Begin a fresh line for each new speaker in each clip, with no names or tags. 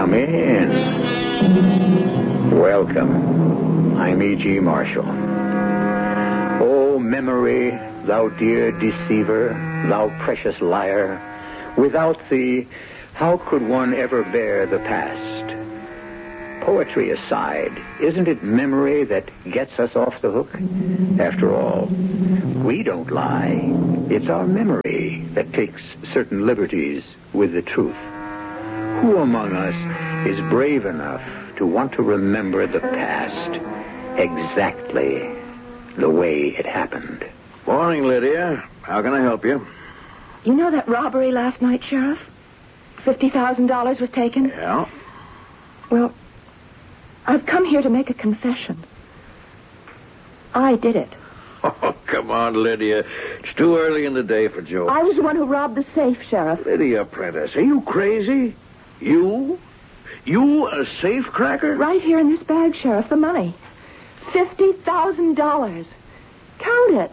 Come in. Welcome. I'm E.G. Marshall. O memory, thou dear deceiver, thou precious liar, without thee, how could one ever bear the past? Poetry aside, isn't it memory that gets us off the hook? After all, we don't lie. It's our memory that takes certain liberties with the truth. Who among us is brave enough to want to remember the past exactly the way it happened?
Morning, Lydia. How can I help you?
You know that robbery last night, Sheriff? $50,000 was taken?
Yeah?
Well, I've come here to make a confession. I did it.
Oh, come on, Lydia. It's too early in the day for jokes.
I was the one who robbed the safe, Sheriff.
Lydia Prentice, are you crazy? You? You, a safe cracker?
Right here in this bag, Sheriff, the money. $50,000. Count it.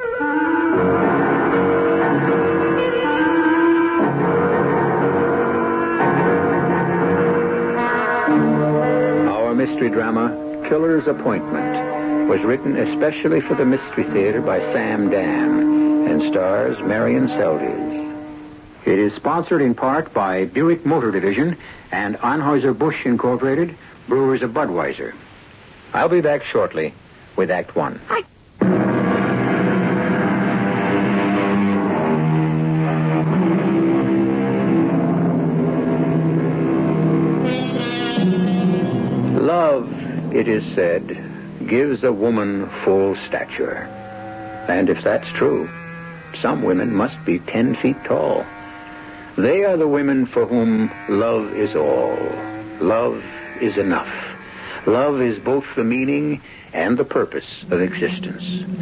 Our mystery drama, Killer's Appointment, was written especially for the Mystery Theater by Sam Dan and stars Marion Seldes. It is sponsored in part by Buick Motor Division and Anheuser-Busch Incorporated, brewers of Budweiser. I'll be back shortly with Act One. Love, it is said, gives a woman full stature. And if that's true, some women must be 10 feet tall. They are the women for whom love is all. Love is enough. Love is both the meaning and the purpose of existence.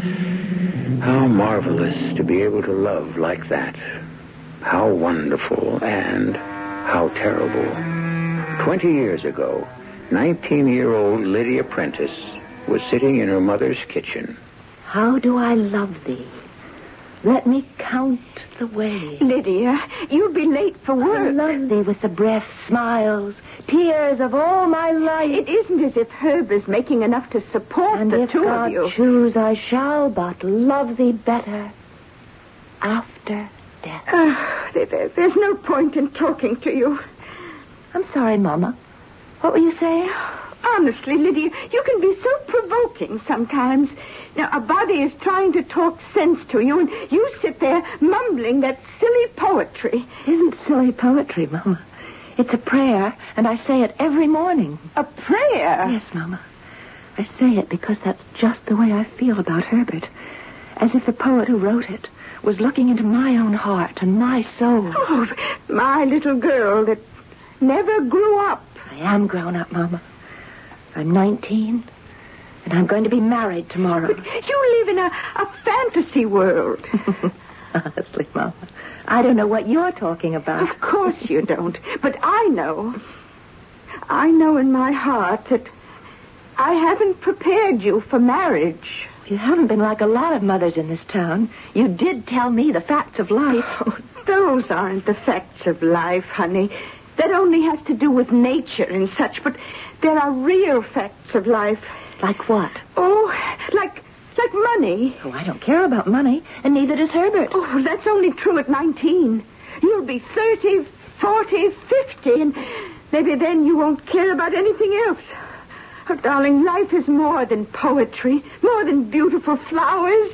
How marvelous to be able to love like that. How wonderful and how terrible. 20 years ago, 19-year-old Lydia Prentice was sitting in her mother's kitchen.
How do I love thee? Let me count the way.
Lydia, you'll be late for work.
I love thee with the breath, smiles, tears of all my life.
It isn't as if Herb is making enough to support
And
the
if
two
God
of you.
choose, I shall but love thee better after death.
There's no point in talking to you.
I'm sorry, Mama. What were you saying?
Honestly, Lydia, you can be so provoking sometimes. Now, a body is trying to talk sense to you, and you sit there mumbling that silly poetry.
Isn't silly poetry, Mama. It's a prayer, and I say it every morning.
A prayer?
Yes, Mama. I say it because that's just the way I feel about Herbert. As if the poet who wrote it was looking into my own heart and my soul.
Oh, my little girl that never grew up.
I am grown up, Mama. I'm 19, and I'm going to be married tomorrow.
But you live in a fantasy world.
Honestly, Mama, I don't know what you're talking about.
Of course you don't. But I know. I know in my heart that I haven't prepared you for marriage.
You haven't been like a lot of mothers in this town. You did tell me the facts of life.
Oh, those aren't the facts of life, honey. That only has to do with nature and such, but there are real facts of life.
Like what?
Oh, like money.
Oh, I don't care about money, and neither does Herbert.
Oh, that's only true at 19. You'll be 30, 40, 50, and maybe then you won't care about anything else. Oh, darling, life is more than poetry, more than beautiful flowers.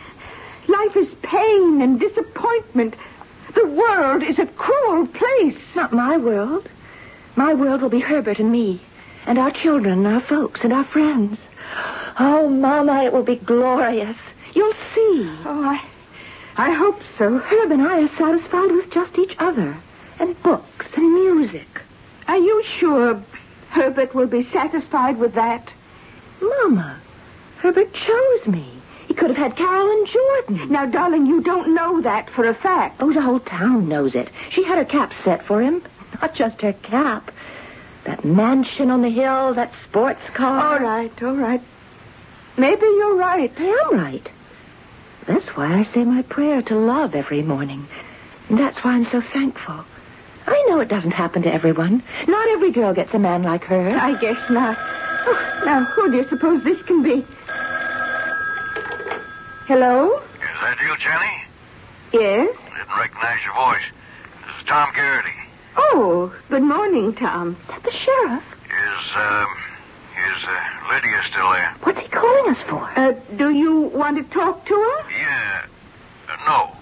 Life is pain and disappointment. The world is a cruel place.
Not my world. My world will be Herbert and me, and our children, and our folks, and our friends. Oh, Mama, it will be glorious. You'll see.
Oh, I hope so.
Herb and I are satisfied with just each other, and books and music.
Are you sure Herbert will be satisfied with that?
Mama, Herbert chose me. He could have had Carolyn Jordan.
Now, darling, you don't know that for a fact.
Oh, the whole town knows it. She had her cap set for him. Not just her cap. That mansion on the hill, that sports car.
All right. Maybe you're right.
I am right. That's why I say my prayer to love every morning. And that's why I'm so thankful. I know it doesn't happen to everyone. Not every girl gets a man like her.
I guess not. Oh, now, who do you suppose this can be? Hello?
Is that you, Jenny?
Yes?
I didn't recognize your voice. This is Tom Garrity.
Oh, good morning, Tom.
Is that the sheriff?
Is Lydia still there?
What's he calling us for?
Do you want to talk to her?
Yeah. No.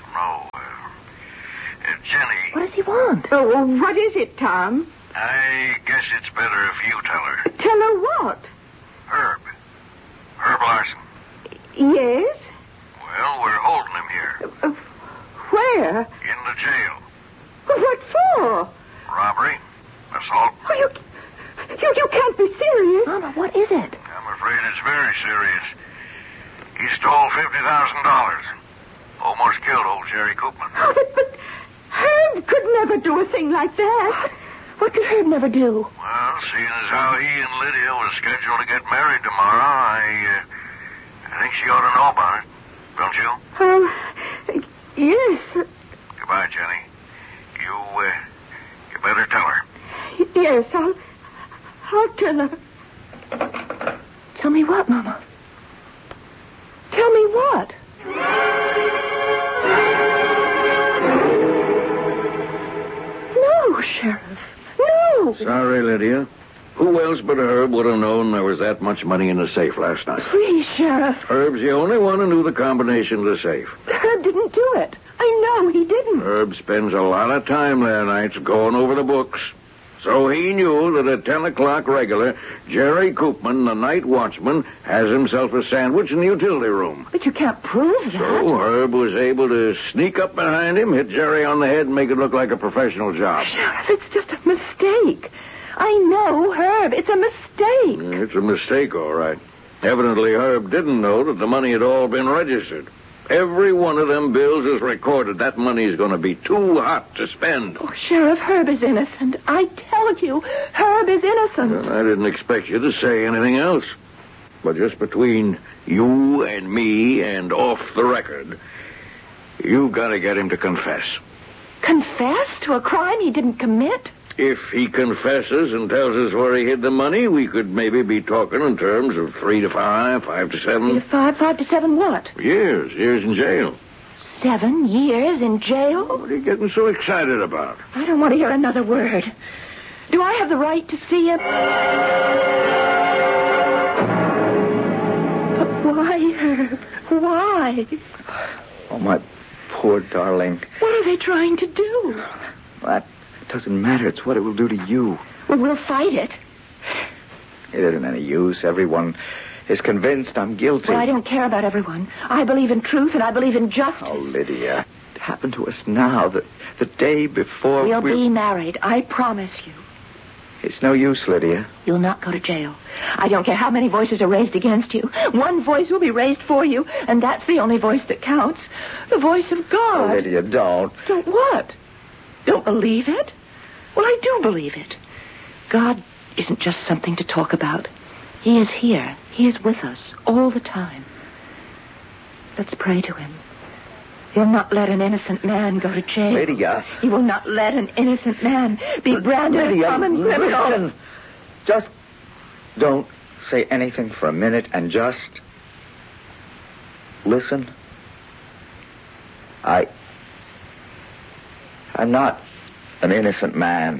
Jenny.
What does he want?
Oh, what is it, Tom?
I guess it's better if you tell her.
Tell her what?
Herb Larson.
Yes?
Well, we're holding him here.
Where?
In the jail.
What for?
Robbery. Assault.
Oh, you can't be serious.
Mama, what is it?
I'm afraid it's very serious. He stole $50,000. Almost killed old Jerry Koopman.
Oh, but Herb could never do a thing like that.
What could Herb never do?
Well, seeing as how he and Lydia was scheduled to get married tomorrow, I think she ought to know about it. Don't you?
Yes.
Goodbye, Jenny. You better tell her.
Yes, I'll tell her.
Tell me what, Mama? Tell me what? No, Sheriff. No.
Sorry, Lydia. Who else but Herb would have known there was that much money in the safe last night?
Please, Sheriff.
Herb's the only one who knew the combination of the safe.
Herb didn't do it. I know he didn't.
Herb spends a lot of time there nights going over the books. So he knew that at 10 o'clock regular, Jerry Koopman, the night watchman, has himself a sandwich in the utility room.
But you can't prove that.
So Herb was able to sneak up behind him, hit Jerry on the head, and make it look like a professional job.
Sheriff, it's just a mistake. I know, Herb. It's a mistake.
It's a mistake, all right. Evidently, Herb didn't know that the money had all been registered. Every one of them bills is recorded. That money is going to be too hot to spend.
Oh, Sheriff, Herb is innocent. I tell you, Herb is innocent.
Well, I didn't expect you to say anything else. But just between you and me and off the record, you got to get him to confess.
Confess to a crime he didn't commit?
If he confesses and tells us where he hid the money, we could maybe be talking in terms of 3 to 5, 5 to 7.
3 to 5, 5 to 7 what?
Years in jail.
7 years in jail?
What are you getting so excited about?
I don't want to hear another word. Do I have the right to see him? But why, Herb? Why?
Oh, my poor darling.
What are they trying to do?
That doesn't matter. It's what it will do to you.
Well, we'll fight it.
It isn't any use. Everyone is convinced I'm guilty.
Well, I don't care about everyone. I believe in truth and I believe in justice.
Oh, Lydia. It happened to us now, the day before
We'll be married. I promise you.
It's no use, Lydia.
You'll not go to jail. I don't care how many voices are raised against you. One voice will be raised for you, and that's the only voice that counts. The voice of God.
Oh, Lydia, don't.
Don't what? Don't believe it? Well, I do believe it. God isn't just something to talk about. He is here. He is with us all the time. Let's pray to him. He'll not let an innocent man go to jail.
Lydia.
He will not let an innocent man be branded a common criminal.
Listen. Just don't say anything for a minute and just listen. I'm not an innocent man.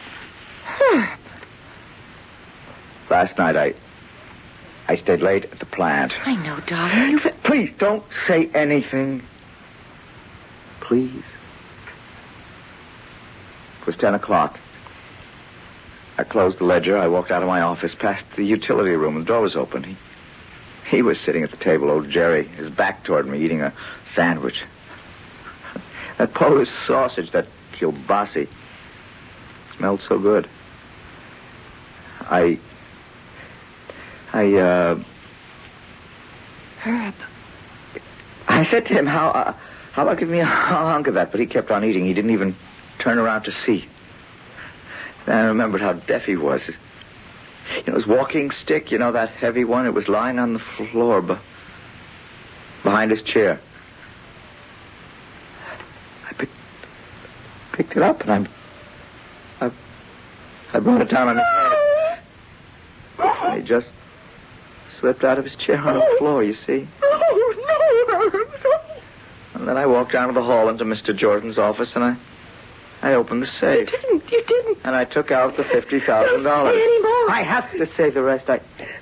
Last night, I stayed late at the plant.
I know, darling.
Please, don't say anything. Please. It was 10 o'clock. I closed the ledger. I walked out of my office, past the utility room. The door was open. He was sitting at the table, old Jerry, his back toward me, eating a sandwich. That Polish sausage, that kielbasi, smelled so good. Herb. I said to him, how about giving me a hunk of that? But he kept on eating. He didn't even turn around to see. Then I remembered how deaf he was. His walking stick, that heavy one, it was lying on the floor behind his chair. I picked it up, and I brought it down on his head. And he just slipped out of his chair on the floor, you see.
Oh, no.
And then I walked down to the hall into Mr. Jordan's office, and I opened the safe.
You didn't.
And I took out the $50,000.
Don't say any more.
I have to say the rest.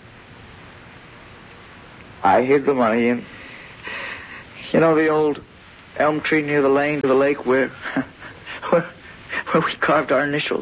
I hid the money in, you know, the old elm tree near the lane to the lake where we carved our initials.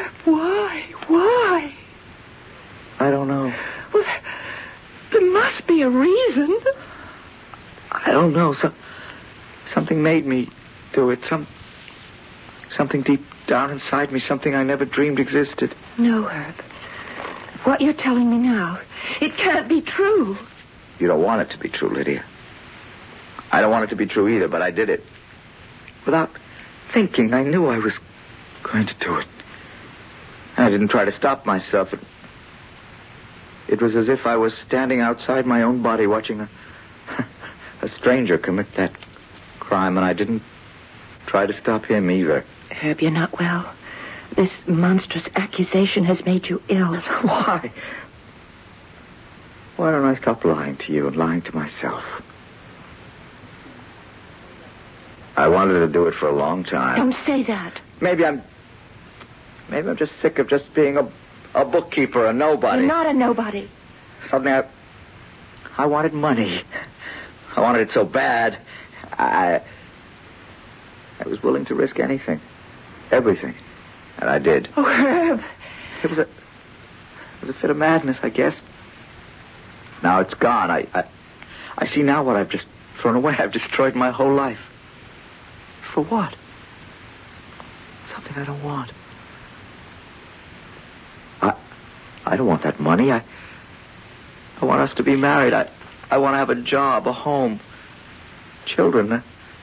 Why?
I don't know.
Well, there must be a reason.
I don't know. Something made me do it. Something deep down inside me. Something I never dreamed existed.
No, Herb. What you're telling me now, it can't be true.
You don't want it to be true, Lydia. I don't want it to be true either, but I did it. Without thinking, I knew I was going to do it. I didn't try to stop myself. It was as if I was standing outside my own body watching a stranger commit that crime, and I didn't try to stop him either.
Herb, you're not well. This monstrous accusation has made you ill.
Why? Why don't I stop lying to you and lying to myself? I wanted to do it for a long time.
Don't say that.
Maybe I'm just sick of just being a bookkeeper, a nobody.
You're not a nobody.
Suddenly I wanted money. I wanted it so bad. I was willing to risk anything. Everything. And I did.
Oh, Herb.
It was a fit of madness, I guess. Now it's gone. I see now what I've just thrown away. I've destroyed my whole life. For what? Something I don't want. I don't want that money. I want us to be married. I want to have a job, a home, children.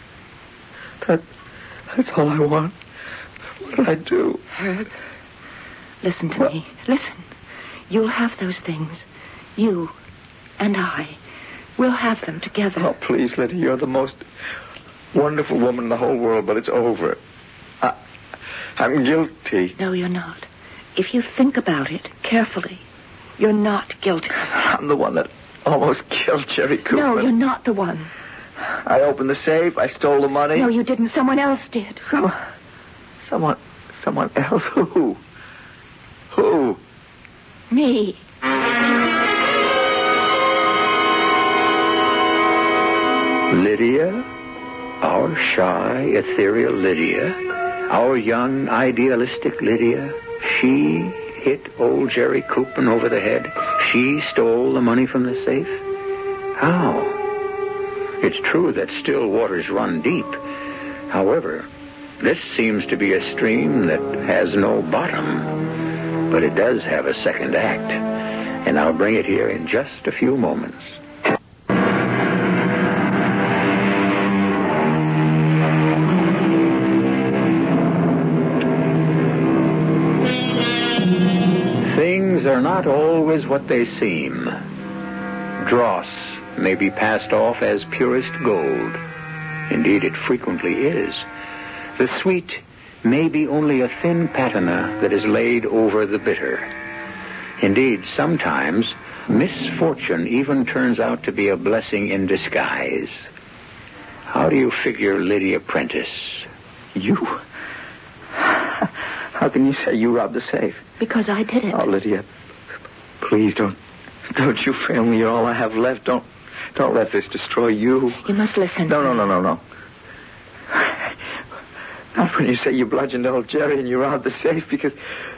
That's all I want. What did I do?
Herb, listen to me. Listen. You'll have those things. You and I. We'll have them together.
Oh, please, Lydia, you're the most wonderful woman in the whole world, but it's over. I'm guilty.
No, you're not. If you think about it carefully, you're not guilty.
I'm the one that almost killed Jerry Cooper.
No, you're not the one.
I opened the safe. I stole the money.
No, you didn't. Someone else did.
Someone else? Who? Who?
Me.
Lydia, our shy, ethereal Lydia, our young, idealistic Lydia, she hit old Jerry Koopman over the head. She stole the money from the safe. How? It's true that still waters run deep. However, this seems to be a stream that has no bottom, but it does have a second act, and I'll bring it here in just a few moments. Things are not always what they seem. Dross may be passed off as purest gold. Indeed, it frequently is. The sweet may be only a thin patina that is laid over the bitter. Indeed, sometimes misfortune even turns out to be a blessing in disguise. How do you figure Lydia Prentice?
You? How can you say you robbed the safe?
Because I did it.
Oh, Lydia, please don't you fail me. You're all I have left. Don't let this destroy you.
You must listen.
No. Not when you say you bludgeoned old Jerry and you robbed the safe, because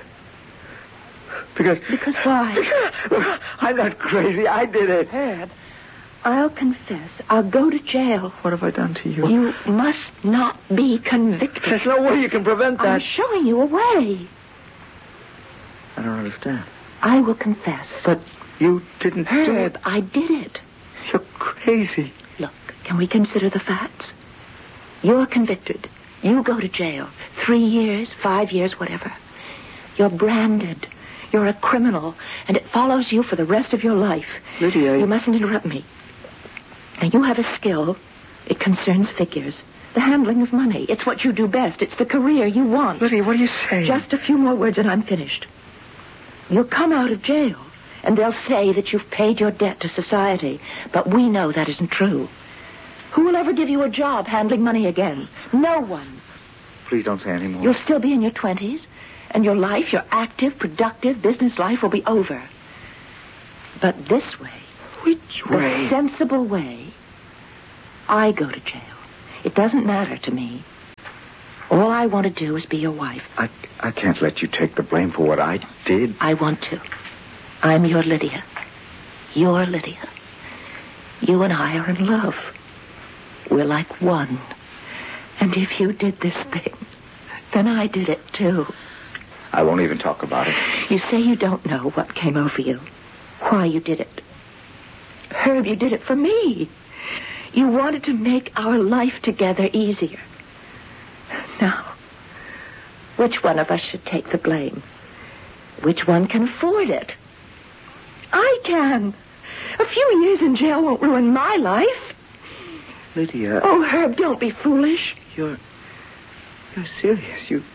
why?
I'm not crazy. I did it.
Herb, I'll confess. I'll go to jail.
What have I done to you?
You must not be convicted.
There's no way you can prevent that.
I'm showing you a way.
I don't understand.
I will confess.
But you didn't do
Herb,
it.
I did it.
You're crazy.
Look, can we consider the facts? You're convicted. You go to jail. 3 years, 5 years, whatever. You're branded. You're a criminal, and it follows you for the rest of your life.
Lydia...
You mustn't interrupt me. Now, you have a skill. It concerns figures.
The handling of money. It's what you do best. It's the career you want.
Lydia, what are you saying?
Just a few more words and I'm finished. You'll come out of jail, and they'll say that you've paid your debt to society. But we know that isn't true. Who will ever give you a job handling money again? No one.
Please don't say any more.
You'll still be in your 20s, and your life, your active, productive business life will be over. But this way,
Which way?
the sensible way, I go to jail. It doesn't matter to me. All I want to do is be your wife.
I can't let you take the blame for what I did.
I want to. I'm your Lydia. Your Lydia. You and I are in love. We're like one. And if you did this thing, then I did it too.
I won't even talk about it.
You say you don't know what came over you. Why you did it. Herb, you did it for me. You wanted to make our life together easier. Now, which one of us should take the blame? Which one can afford it? I can. A few years in jail won't ruin my life.
Lydia.
Oh, Herb, don't be foolish.
You're serious. You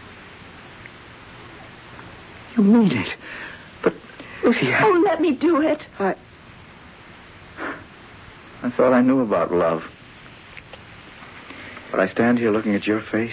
mean it. But, Lydia.
Oh, let me do it.
I thought I knew about love. But I stand here looking at your face.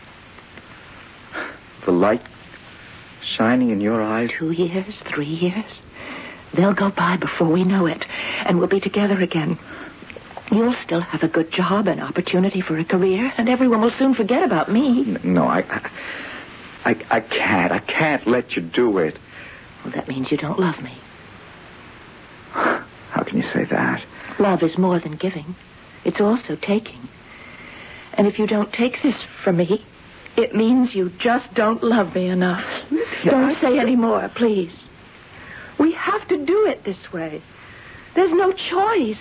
The light shining in your eyes.
2 years, 3 years. They'll go by before we know it, and we'll be together again. You'll still have a good job, an opportunity for a career, and everyone will soon forget about me.
No, I can't. I can't let you do it.
Well, that means you don't love me.
How can you say that?
Love is more than giving. It's also taking. And if you don't take this from me, it means you just don't love me enough. Don't say any more, please. We have to do it this way. There's no choice.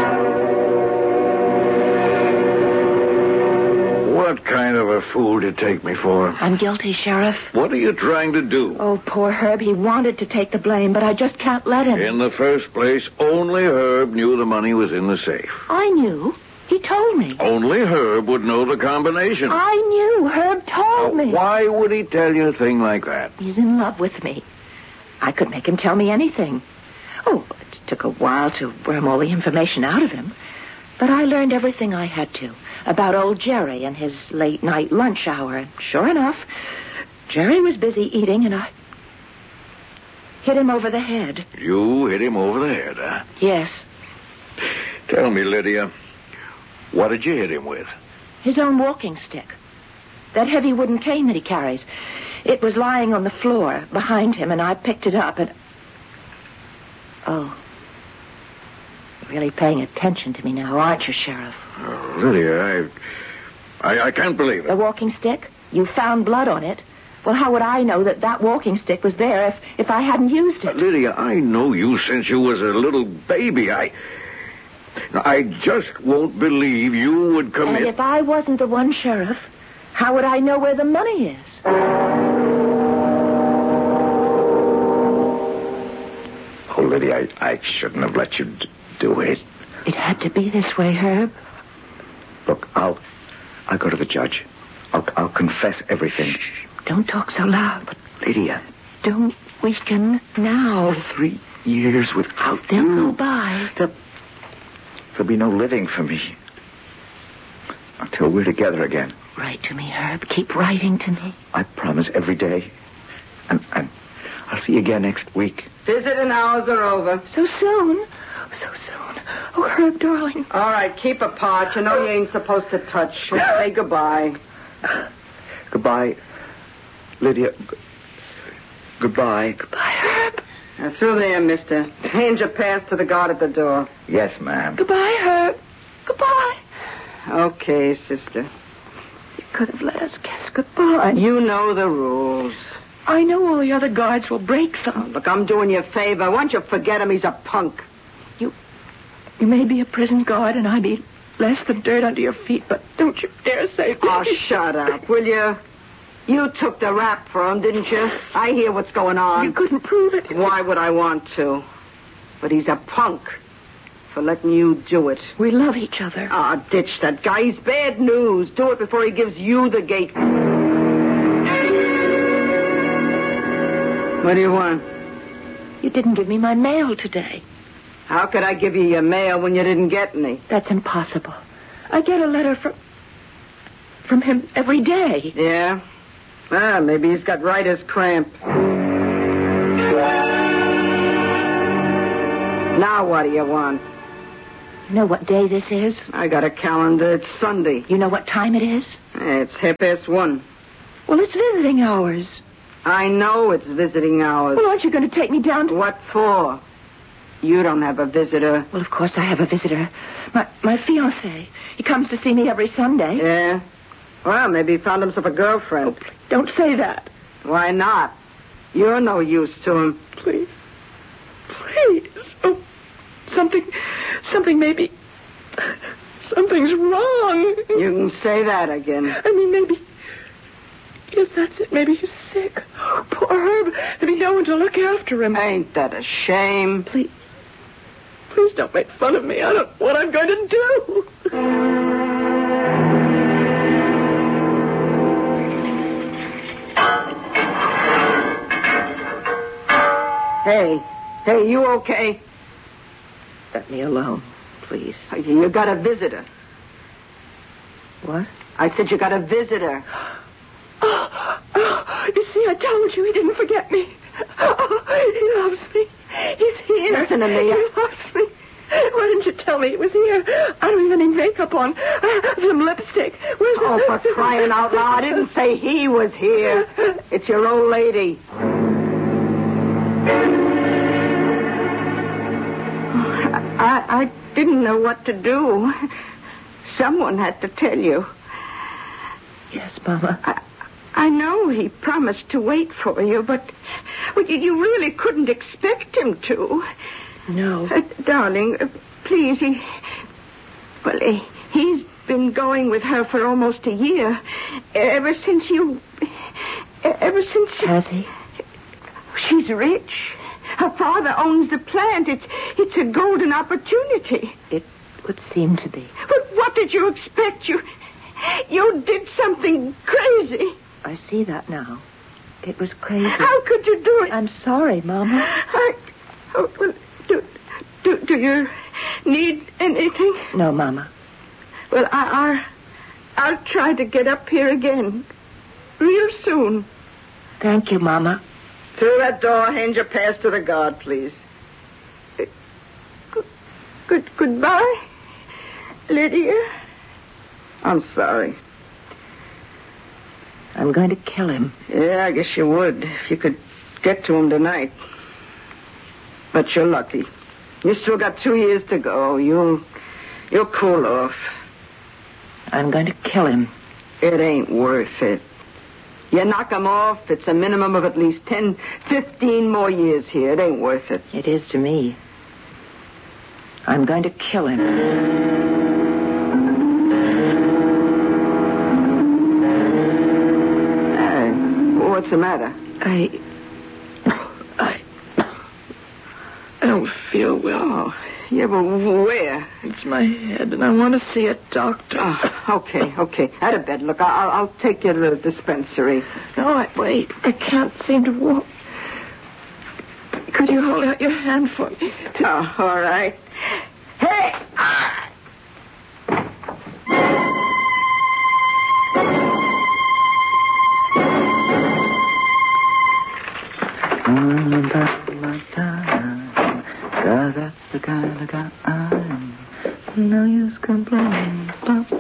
What kind of a fool to take me for?
I'm guilty, Sheriff.
What are you trying to do?
Oh, poor Herb. He wanted to take the blame, but I just can't let him.
In the first place, only Herb knew the money was in the safe.
I knew. He told me.
Only Herb would know the combination.
I knew. Herb told me.
Why would he tell you a thing like that?
He's in love with me. I could make him tell me anything. Oh, it took a while to worm all the information out of him. But I learned everything I had to about old Jerry and his late-night lunch hour. And sure enough, Jerry was busy eating, and I hit him over the head.
You hit him over the head, huh?
Yes.
Tell me, Lydia, what did you hit him with?
His own walking stick. That heavy wooden cane that he carries. It was lying on the floor behind him, and I picked it up and... Oh. You're really paying attention to me now, aren't you, Sheriff?
Oh, Lydia, I can't believe it.
The walking stick? You found blood on it. Well, how would I know that walking stick was there if I hadn't used it?
Lydia, I know you since you was a little baby. I just won't believe you would commit...
And if I wasn't the one, Sheriff, how would I know where the money is?
Oh, Lydia, I shouldn't have let you do it.
It had to be this way, Herb.
Look, I'll go to the judge. I'll confess everything.
Shh, don't talk so loud.
But, Lydia...
Don't weaken now.
3 years without
They'll
you.
go by.
There'll be no living for me. Until we're together again.
Write to me, Herb. Keep writing to me.
I promise every day. And I'll see you again next week.
Visiting hours are over.
So soon? So soon. Oh, Herb, darling.
All right, keep apart. You know you ain't supposed to touch. Say goodbye.
Goodbye, Lydia. Goodbye.
Goodbye, Herb.
Now, through there, mister. Hand your pass to the guard at the door.
Yes, ma'am.
Goodbye, Herb. Goodbye.
Okay, sister.
You could have let us kiss goodbye.
You know the rules.
I know all the other guards will break them.
Look, I'm doing you a favor. Why don't you forget him? He's a punk.
You may be a prison guard and I be less than dirt under your feet, but don't you dare say...
Oh, shut up, will you? You took the rap for him, didn't you? I hear what's going on.
You couldn't prove it.
Why would I want to? But he's a punk. for letting you do it.
We love each other.
Ah, ditch that guy. He's bad news. Do it before he gives you the gate. What do you want?
You didn't give me my mail today.
How could I give you your mail when you didn't get any?
That's impossible. I get a letter from him every day.
Yeah? Ah, maybe he's got writer's cramp. Now what do you want?
You know what day this is?
I got a calendar. It's Sunday.
You know what time it is?
It's 1:30.
Well, it's visiting hours.
I know it's visiting hours.
Well, aren't you going to take me down to...
What for? You don't have a visitor.
Well, of course I have a visitor. My fiancé. He comes to see me every Sunday.
Yeah? Well, maybe he found himself a girlfriend.
Oh, please, don't say that.
Why not? You're no use to him.
Please. Please. Oh, something maybe... Something's wrong.
You can say that again.
I mean, maybe... Yes, that's it. Maybe he's sick. Oh, poor Herb. There'll be no one to look after him.
Ain't that a shame?
Please. Please don't make fun of me. I don't know what I'm going to do. Hey,
you okay?
Let me alone, please.
You got a visitor.
What?
I said you got a visitor.
You see, I told you he didn't forget me. Oh, he loves me. He's here.
Listen to me.
He loves me. Why didn't you tell me he was here? I don't even need makeup on. I have some lipstick. Where's
Oh, for crying out loud. I didn't say he was here. It's your old lady. I didn't know what to do. Someone had to tell you.
Yes, Mama.
I know he promised to wait for you, but you really couldn't expect him to.
No.
Darling, please, he's been going with her for almost a year. Ever since...
Has he?
She's rich. Her father owns the plant. It's a golden opportunity.
It would seem to be.
But what did you expect? You did something crazy.
I see that now. It was crazy.
How could you do it?
I'm sorry, Mama.
Well, do you need anything?
No, Mama.
Well, I'll try to get up here again real soon.
Thank you, Mama.
Through that door, hand your pass to the guard, please. Goodbye, Lydia. I'm sorry.
I'm going to kill him.
Yeah, I guess you would, if you could get to him tonight. But you're lucky. You still got 2 years to go. You'll cool off.
I'm going to kill him.
It ain't worth it. You knock him off, it's a minimum of at least 10, 15 more years here. It ain't worth it.
It is to me. I'm going to kill him.
Hey, what's the matter?
I don't feel well.
Oh, yeah, but where?
It's my head, and I want to see a doctor.
Oh, okay. Out of bed. Look, I'll take you to the dispensary.
No, wait. I can't seem to walk. Could you hold out your hand for me?
Oh, all right. Hey!
Cause that's the kind of guy I'm. No use complaining.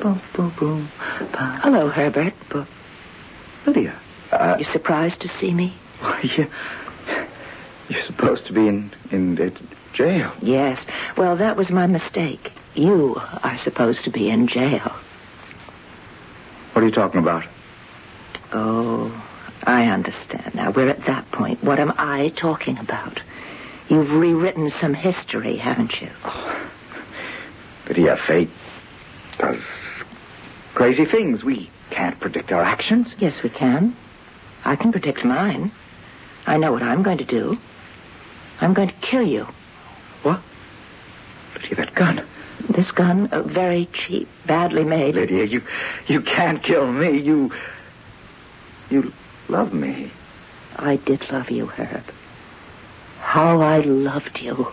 Hello, Herbert.
Lydia.
You surprised to see me?
You're supposed to be in jail.
Yes. Well, that was my mistake. You are supposed to be in jail.
What are you talking about?
Oh, I understand now. We're at that point. What am I talking about? You've rewritten some history, haven't you?
Lydia, fate does crazy things. We can't predict our actions.
Yes, we can. I can predict mine. I know what I'm going to do. I'm going to kill you.
What? Lydia, that gun.
This gun, very cheap, badly made.
Lydia, you can't kill me. You love me.
I did love you, Herb. How I loved you.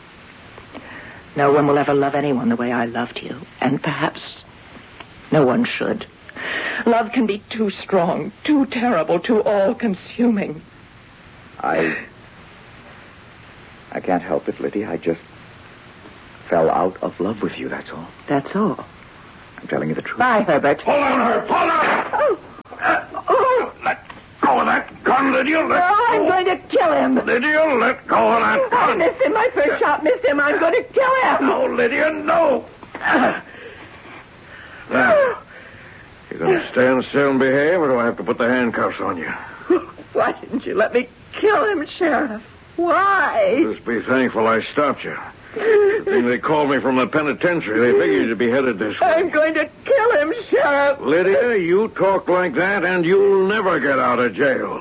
No one will ever love anyone the way I loved you. And perhaps no one should. Love can be too strong, too terrible, too all-consuming.
I can't help it, Lydia. I just fell out of love with you, that's all.
That's all.
I'm telling you the truth.
Bye, Herbert.
Pull on her! Pull on! Let go of that gun, Lydia.
I'm going to kill him.
Lydia, let go of that gun.
I missed him. My first shot missed him. I'm going to kill him.
No, Lydia, no. Now, you going to stand still and behave, or do I have to put the handcuffs on you?
Why didn't you let me kill him, Sheriff? Why?
Just be thankful I stopped you. The thing they called me from the penitentiary, they figured you'd be headed this way.
I'm going to kill him, Sheriff.
Lydia, you talk like that, and you'll never get out of jail.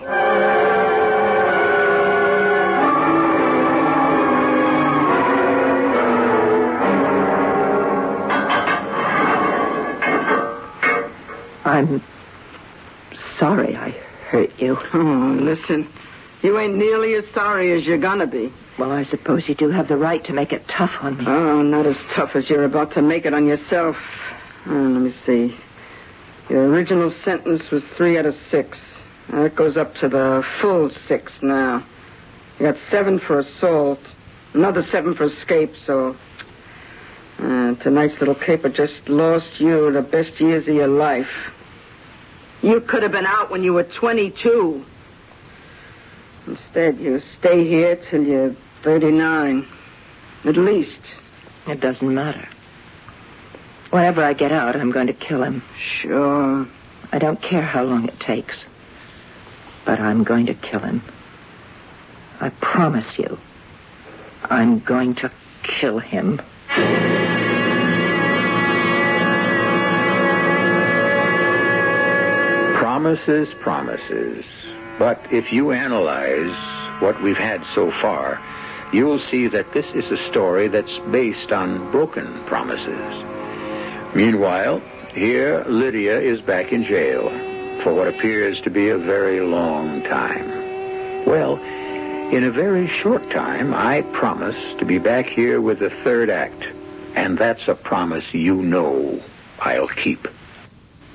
I'm sorry I hurt you.
Oh, listen. You ain't nearly as sorry as you're gonna be.
Well, I suppose you do have the right to make it tough on me.
Oh, not as tough as you're about to make it on yourself. Let me see. Your original sentence was 3 out of 6. That goes up to the full 6 now. You got 7 for assault, another 7 for escape, so... tonight's little caper just lost you the best years of your life. You could have been out when you were 22. Instead, you stay here till you're 39. At least.
It doesn't matter. Whenever I get out, I'm going to kill him.
Sure.
I don't care how long it takes. But I'm going to kill him. I promise you. I'm going to kill him.
Promises, promises. But if you analyze what we've had so far, you'll see that this is a story that's based on broken promises. Meanwhile, here Lydia is back in jail for what appears to be a very long time. Well, in a very short time, I promise to be back here with the third act. And that's a promise you know I'll keep.